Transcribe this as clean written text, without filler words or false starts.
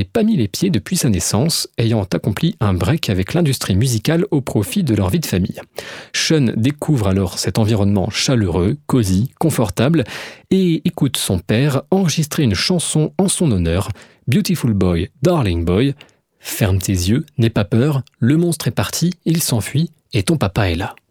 pas mis les pieds depuis sa naissance, ayant accompli un break avec l'industrie musicale au profit de leur vie de famille. Sean découvre alors cet environnement chaleureux, cosy, confortable et écoute son père enregistrer une chanson en son honneur, Beautiful Boy, Darling Boy. Ferme tes yeux, n'aie pas peur, le monstre est parti, il s'enfuit et ton papa est là.